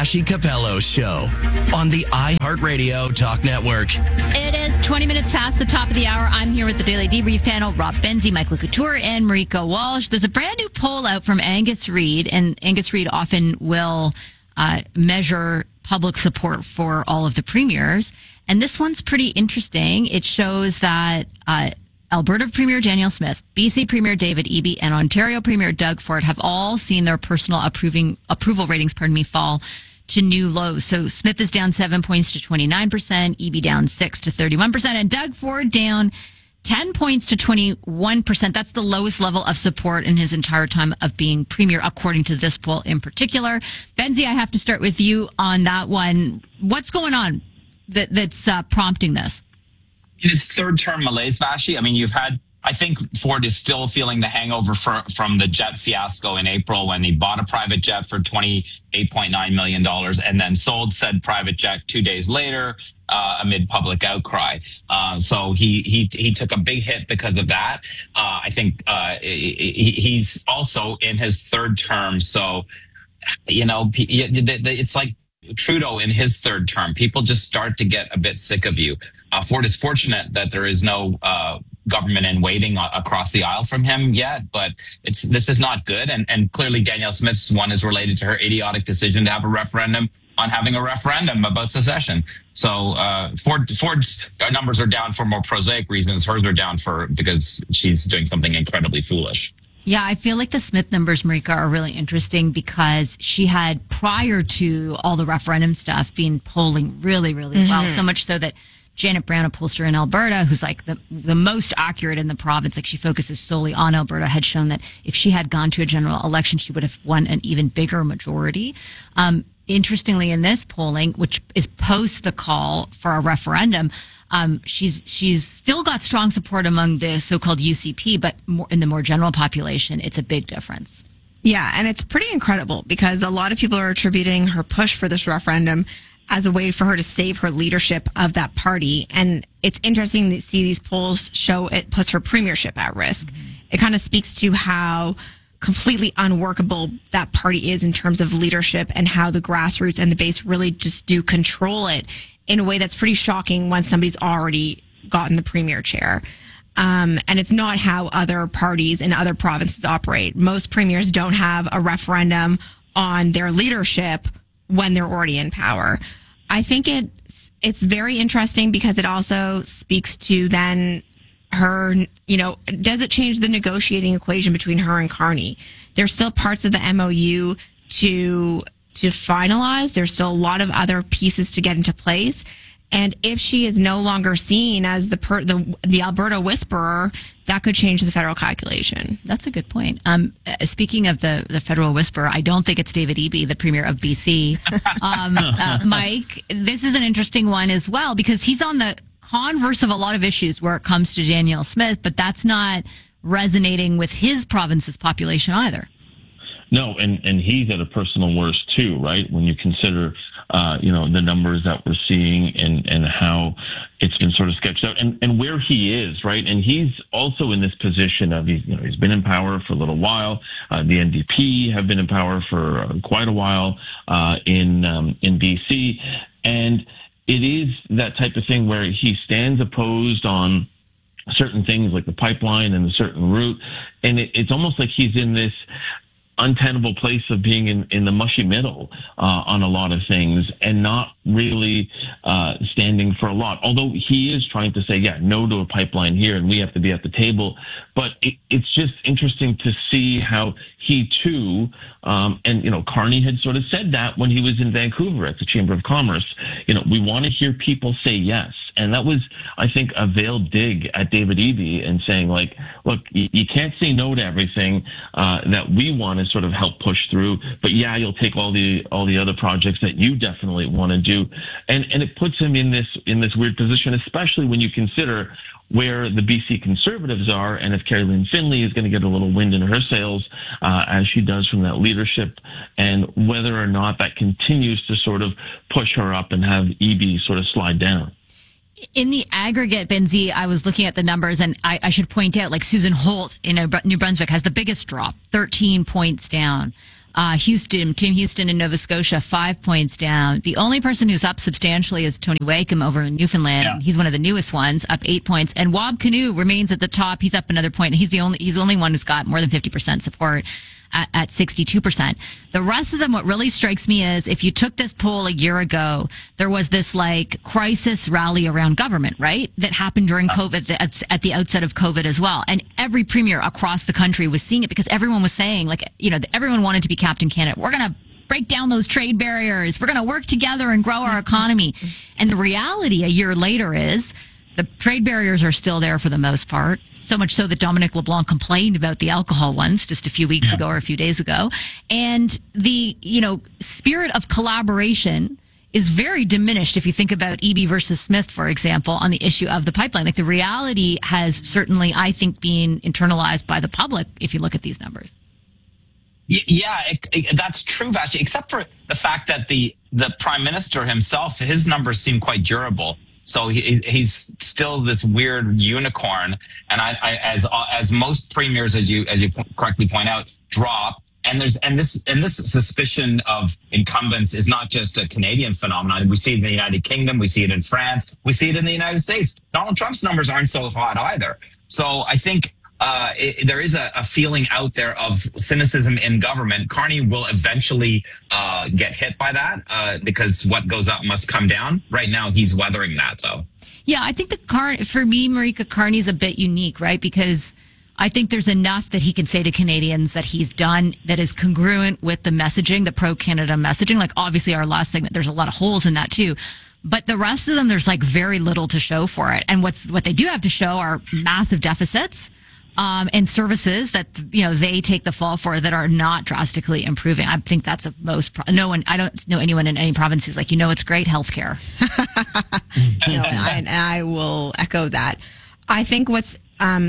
Vashi Capello Show on the iHeartRadio Talk Network. It is 20 minutes past the top of the hour. I'm here with the Daily Debrief panel, Rob Benzie, Michael Couture, and Marika Walsh. There's a brand new poll out from Angus Reid, and Angus Reid often will measure public support for all of the premiers. And this one's pretty interesting. It shows that Alberta Premier Danielle Smith, BC Premier David Eby, and Ontario Premier Doug Ford have all seen their personal approval ratings, fall to new lows. So Smith is down 7 points to 29%, Eby down 6 to 31%, and Doug Ford down 10 points to 21%. That's the lowest level of support in his entire time of being premier, according to this poll in particular. Benzie, I have to start with you on that one. What's going on that's prompting this? In his third term malaise, Vashi, I mean, I think Ford is still feeling the hangover from the jet fiasco in April when he bought a private jet for $28.9 million and then sold said private jet 2 days later amid public outcry. So he took a big hit because of that. I think he's also in his third term. So, it's like Trudeau in his third term. People just start to get a bit sick of you. Ford is fortunate that there is no government in waiting across the aisle from him yet, but this is not good. And clearly Danielle Smith's one is related to her idiotic decision to have a referendum on having a referendum about secession. So Ford's numbers are down for more prosaic reasons. Hers are down because she's doing something incredibly foolish. Yeah, I feel like the Smith numbers, Marika, are really interesting because she had, prior to all the referendum stuff, been polling really, really well. So much so that Janet Brown, a pollster in Alberta, who's like the most accurate in the province, like she focuses solely on Alberta, had shown that if she had gone to a general election, she would have won an even bigger majority. Interestingly, in this polling, which is post the call for a referendum, she's still got strong support among the so-called UCP, but in the more general population, it's a big difference. Yeah, and it's pretty incredible because a lot of people are attributing her push for this referendum as a way for her to save her leadership of that party. And it's interesting to see these polls show it puts her premiership at risk. It kind of speaks to how completely unworkable that party is in terms of leadership and how the grassroots and the base really just do control it in a way that's pretty shocking when somebody's already gotten the premier chair. And it's not how other parties in other provinces operate. Most premiers don't have a referendum on their leadership when they're already in power. I think it's very interesting because it also speaks to then her, does it change the negotiating equation between her and Carney? There's still parts of the MOU to finalize. There's still a lot of other pieces to get into place. And if she is no longer seen as the Alberta whisperer, that could change the federal calculation. That's a good point. Speaking of the federal whisperer, I don't think it's David Eby, the premier of BC. Mike, this is an interesting one as well because he's on the converse of a lot of issues where it comes to Danielle Smith, but that's not resonating with his province's population either. No, and he's at a personal worst too, right? When you consider, the numbers that we're seeing and how it's been sort of sketched out and where he is, right? And he's also in this position of, he's been in power for a little while. The NDP have been in power for quite a while, in BC. And it is that type of thing where he stands opposed on certain things like the pipeline and a certain route. And it's almost like he's in this untenable place of being in the mushy middle on a lot of things and not really standing for a lot. Although he is trying to say, no to a pipeline here and we have to be at the table. But it's just interesting to see how he too, and Carney had sort of said that when he was in Vancouver at the Chamber of Commerce. We want to hear people say yes. And that was, I think, a veiled dig at David Eby and saying, like, look, you can't say no to everything that we want to sort of help push through, but you'll take all the other projects that you definitely want to do, and it puts him in this weird position, especially when you consider where the BC Conservatives are, and if Carrie-Lynne Finley is going to get a little wind in her sails, as she does from that leadership, and whether or not that continues to sort of push her up and have Eby sort of slide down. In the aggregate, Benzie, I was looking at the numbers, and I should point out, like Susan Holt in New Brunswick has the biggest drop, 13 points down. Tim Houston in Nova Scotia, 5 points down. The only person who's up substantially is Tony Wakeham over in Newfoundland. Yeah. He's one of the newest ones, up 8 points. And Wab Canoe remains at the top. He's up another point. He's the only one who's got more than 50% support at 62%. The rest of them, what really strikes me is if you took this poll a year ago, there was this like crisis rally around government, right? That happened during COVID, at the outset of COVID as well. And every premier across the country was seeing it because everyone was saying, like, you know, everyone wanted to be Captain Canada. We're going to break down those trade barriers. We're going to work together and grow our economy. And the reality a year later is the trade barriers are still there for the most part. So much so that Dominic LeBlanc complained about the alcohol ones just a few weeks ago or a few days ago. And the, you know, spirit of collaboration is very diminished if you think about Eby versus Smith, for example, on the issue of the pipeline. Like the reality has certainly, I think, been internalized by the public if you look at these numbers. Yeah, that's true, Vashti, except for the fact that the prime minister himself, his numbers seem quite durable. So he's still this weird unicorn, and I as most premiers, as you correctly point out, drop. And this suspicion of incumbents is not just a Canadian phenomenon. We see it in the United Kingdom, we see it in France, we see it in the United States. Donald Trump's numbers aren't so hot either. So I think there is a feeling out there of cynicism in government. Carney will eventually get hit by that because what goes up must come down. Right now, he's weathering that, though. Yeah, I think for me, Marika, Carney's a bit unique, right? Because I think there's enough that he can say to Canadians that he's done that is congruent with the messaging, the pro-Canada messaging. Like, obviously, our last segment, there's a lot of holes in that, too. But the rest of them, there's like very little to show for it. And what they do have to show are massive deficits. And services that, you know, they take the fall for that are not drastically improving. I think that's I don't know anyone in any province who's like, you know, it's great healthcare. No, and I will echo that. I think what's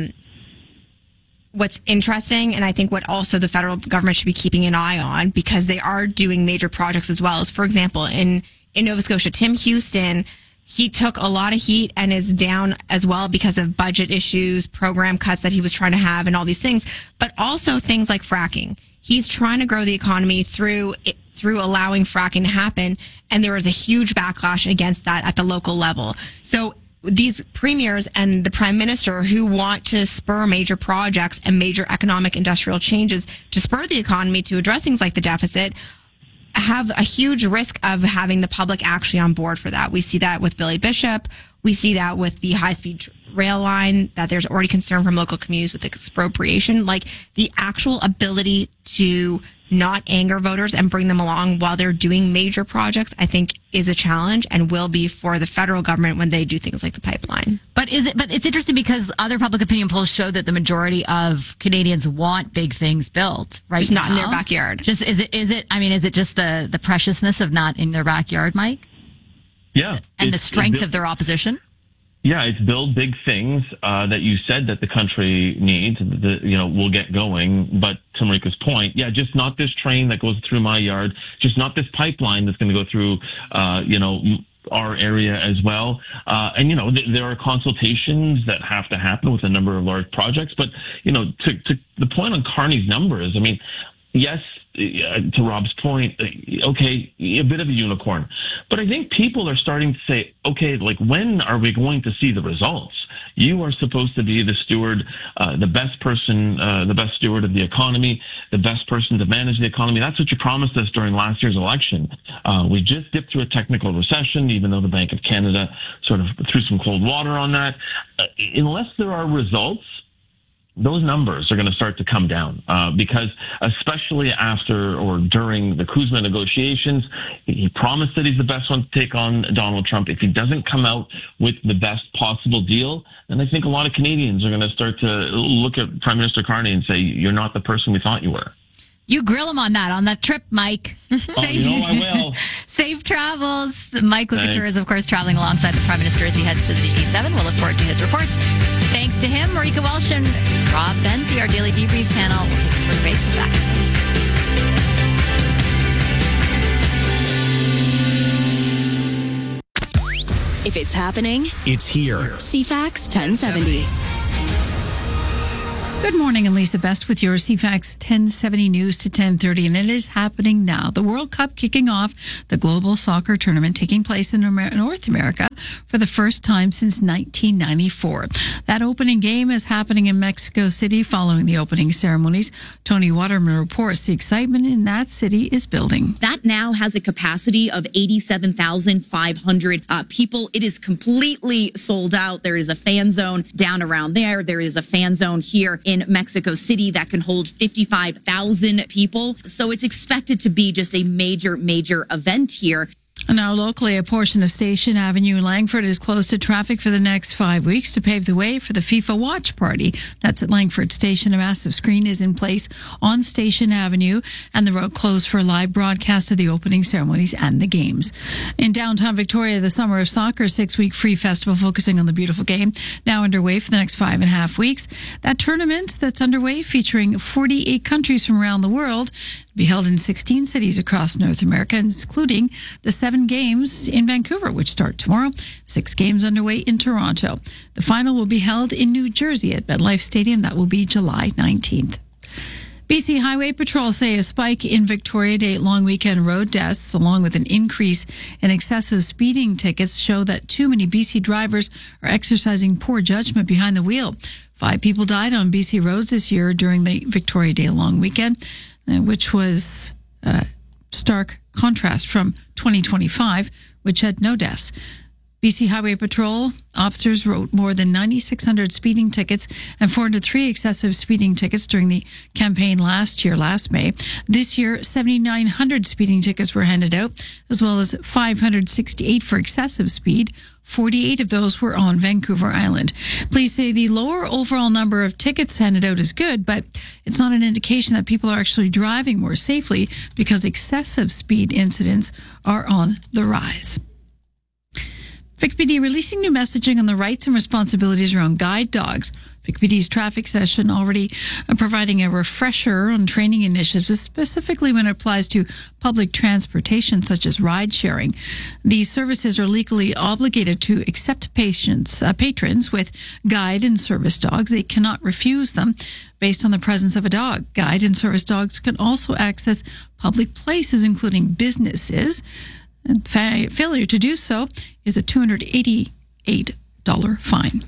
interesting, and I think what also the federal government should be keeping an eye on, because they are doing major projects as well, is, for example, in Nova Scotia, Tim Houston, he took a lot of heat and is down as well because of budget issues, program cuts that he was trying to have, and all these things, but also things like fracking. He's trying to grow the economy through allowing fracking to happen, and there is a huge backlash against that at the local level. So these premiers and the prime minister who want to spur major projects and major economic industrial changes to spur the economy to address things like the deficit have a huge risk of having the public actually on board for that. We see that with Billy Bishop. We see that with the high-speed rail line, that there's already concern from local communities with expropriation. Like, the actual ability to not anger voters and bring them along while they're doing major projects, I think, is a challenge and will be for the federal government when they do things like the pipeline. But it's interesting because other public opinion polls show that the majority of Canadians want big things built, right? Just not in their backyard. Is it just the preciousness of not in their backyard, Mike? Yeah. And the strength of their opposition? Yeah, it's build big things that you said that the country needs, will get going. But to Marika's point, yeah, just not this train that goes through my yard, just not this pipeline that's going to go through, our area as well. There are consultations that have to happen with a number of large projects. But, to the point on Carney's numbers, I mean, yes, to Rob's point, okay, a bit of a unicorn. But I think people are starting to say, okay, like, when are we going to see the results? You are supposed to be the steward, the best steward of the economy, the best person to manage the economy. That's what you promised us during last year's election. We just dipped through a technical recession, even though the Bank of Canada sort of threw some cold water on that. Unless there are results, those numbers are going to start to come down because especially after or during the Kuzma negotiations, he promised that he's the best one to take on Donald Trump. If he doesn't come out with the best possible deal, then I think a lot of Canadians are going to start to look at Prime Minister Carney and say, you're not the person we thought you were. You grill him on that trip, Mike. I will. Safe travels. Mike Lecouture is, of course, traveling alongside the Prime Minister as he heads to the G7. We'll look forward to his reports. Thanks to him, Marika Walsh and Rob Benzie, our daily debrief panel. We'll take a quick break. We'll be back. If it's happening, it's here. CFAX 1070. Good morning, I'm Lisa Best with your CFAX 1070 news to 1030, and it is happening now. The World Cup kicking off the global soccer tournament taking place in North America for the first time since 1994. That opening game is happening in Mexico City following the opening ceremonies. Tony Waterman reports the excitement in that city is building. That now has a capacity of 87,500 people. It is completely sold out. There is a fan zone down around there. There is a fan zone here in Mexico City that can hold 55,000 people. So it's expected to be just a major event here. Now, locally, a portion of Station Avenue in Langford is closed to traffic for the next 5 weeks to pave the way for the FIFA Watch Party. That's at Langford Station. A massive screen is in place on Station Avenue, and the road closed for a live broadcast of the opening ceremonies and the games. In downtown Victoria, the Summer of Soccer 6-week free festival focusing on the beautiful game now underway for the next 5.5 weeks. That tournament that's underway, featuring 48 countries from around the world, be held in 16 cities across North America, including the 7 games in Vancouver, which start tomorrow, 6 games underway in Toronto. The final will be held in New Jersey at MetLife Stadium. That will be July 19th. BC Highway Patrol say a spike in Victoria Day long weekend road deaths, along with an increase in excessive speeding tickets, show that too many BC drivers are exercising poor judgment behind the wheel. 5 people died on BC roads this year during the Victoria Day long weekend, which was stark contrast from 2025, which had no deaths. BC Highway Patrol officers wrote more than 9,600 speeding tickets and 403 excessive speeding tickets during the campaign last May. This year, 7,900 speeding tickets were handed out, as well as 568 for excessive speed. 48 of those were on Vancouver Island. Police say the lower overall number of tickets handed out is good, but it's not an indication that people are actually driving more safely because excessive speed incidents are on the rise. Vic PD releasing new messaging on the rights and responsibilities around guide dogs. Vic PD's traffic session already providing a refresher on training initiatives, specifically when it applies to public transportation such as ride sharing. These services are legally obligated to accept patrons with guide and service dogs. They cannot refuse them based on the presence of a dog. Guide and service dogs can also access public places, including businesses. And failure to do so is a $288 fine.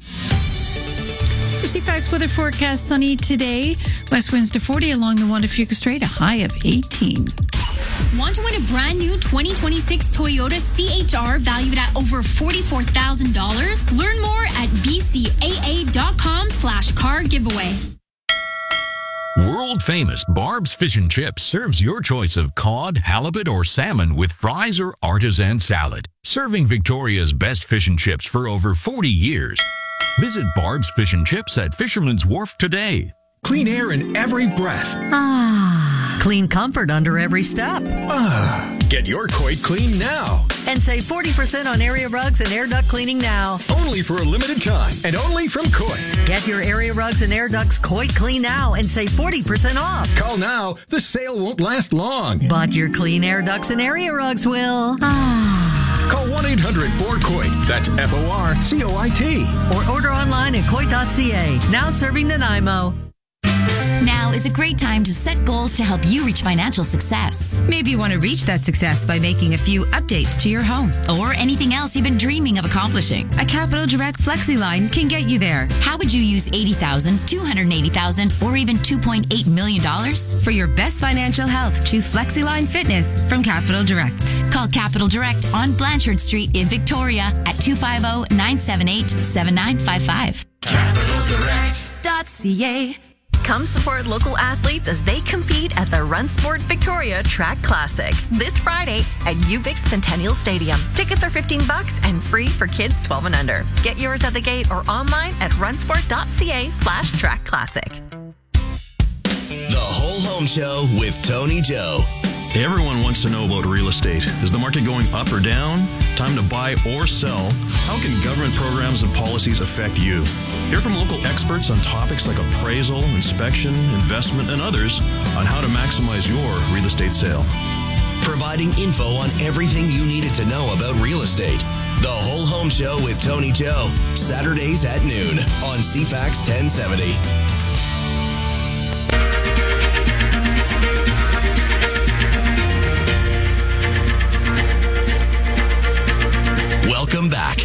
CFAX weather forecast: sunny today. West winds to 40 along the Juan de Fuca Strait, a high of 18. Want to win a brand new 2026 Toyota CHR valued at over $44,000? Learn more at bcaa.com/car giveaway. World famous Barb's Fish and Chips serves your choice of cod, halibut, or salmon with fries or artisan salad. Serving Victoria's best fish and chips for over 40 years. Visit Barb's Fish and Chips at Fisherman's Wharf today. Clean air in every breath. Clean comfort under every step. Get your Coit clean now. And save 40% on area rugs and air duct cleaning now. Only for a limited time and only from Coit. Get your area rugs and air ducts Coit clean now and save 40% off. Call now. The sale won't last long. But your clean air ducts and area rugs will. Call 1-800-4COIT. That's FORCOIT. Or order online at Coit.ca. Now serving Nanaimo. Now is a great time to set goals to help you reach financial success. Maybe you want to reach that success by making a few updates to your home or anything else you've been dreaming of accomplishing. A Capital Direct FlexiLine can get you there. How would you use $80,000, $280,000, or even $2.8 million? For your best financial health, choose FlexiLine Fitness from Capital Direct. Call Capital Direct on Blanchard Street in Victoria at 250-978-7955. CapitalDirect.ca. Come support local athletes as they compete at the Run Sport Victoria Track Classic this Friday at UVic Centennial Stadium. Tickets are $15 and free for kids 12 and under. Get yours at the gate or online at runsport.ca/track classic. The Whole Home Show with Tony Joe. Everyone wants to know about real estate. Is the market going up or down? Time to buy or sell? How can government programs and policies affect you? Hear from local experts on topics like appraisal, inspection, investment, and others on how to maximize your real estate sale. Providing info on everything you needed to know about real estate. The Whole Home Show with Tony Joe. Saturdays at noon on CFAX 1070. Welcome back